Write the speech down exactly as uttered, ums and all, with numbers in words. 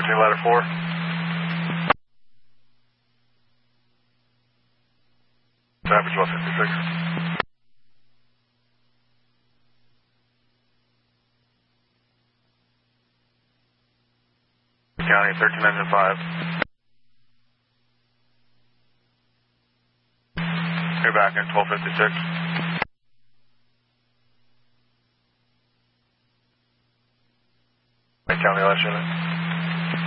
thirteen ladder four. Average one fifty-six. County thirteen engine five. You're back in twelve fifty-six. County last unit.